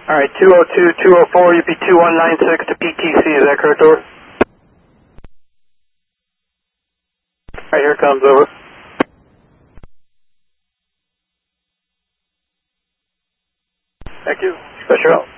Alright, 202-204, UP 2196 to PTC, is that correct, over? Alright, here it comes, over. Thank you. Special out.